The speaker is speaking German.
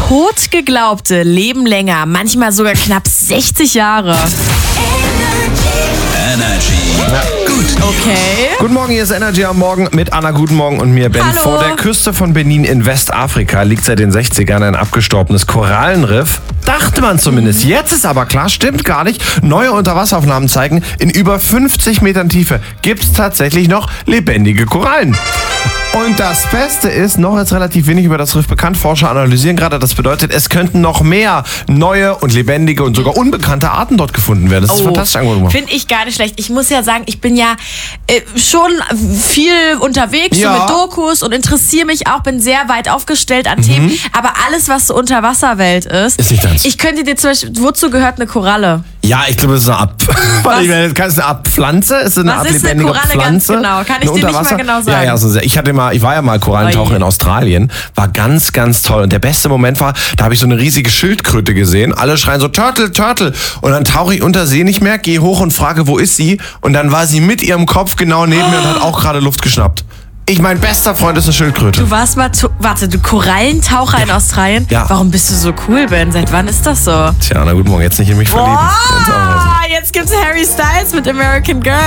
Totgeglaubte leben länger, manchmal sogar knapp 60 Jahre. Energy. Gut. Okay. Guten Morgen, hier ist Energy am Morgen mit Anna. Guten Morgen und mir, Ben. Hallo. Vor der Küste von Benin in Westafrika liegt seit den 60ern ein abgestorbenes Korallenriff. Dachte man zumindest. Jetzt ist aber klar, stimmt gar nicht. Neue Unterwasseraufnahmen zeigen, in über 50 Metern Tiefe gibt es tatsächlich noch lebendige Korallen. Und das Beste ist, noch ist relativ wenig über das Riff bekannt. Forscher analysieren gerade, das bedeutet, es könnten noch mehr neue und lebendige und sogar unbekannte Arten dort gefunden werden. Das ist fantastisch angeguckt. Finde ich gar nicht schlecht. Ich muss ja sagen, ich bin ja schon viel unterwegs so mit Dokus und interessiere mich auch, bin sehr weit aufgestellt an Themen. Aber alles, was so Unterwasserwelt ist nicht deins. Ich könnte dir zum Beispiel, wozu gehört eine Koralle? Ja, ich glaube, das ist eine Art. Ist eine Art Pflanze? Ist eine Art lebendige Koralle Pflanze? ganz genau? Kann ich dir nicht mal genau sagen. Ja, also ich war ja mal Korallentauchen in Australien. War ganz, ganz toll. Und der beste Moment war, da habe ich so eine riesige Schildkröte gesehen. Alle schreien so, Turtle, Turtle. Und dann tauche ich unter See nicht mehr, gehe hoch und frage, wo ist sie? Und dann war sie mit ihrem Kopf genau neben mir und hat auch gerade Luft geschnappt. Mein bester Freund ist eine Schildkröte. Du warst mal, du Korallentaucher in Australien? Ja. Warum bist du so cool, Ben? Seit wann ist das so? Tja, na guten Morgen, jetzt nicht in mich verlieben. Jetzt gibt's Harry Styles mit American Girl.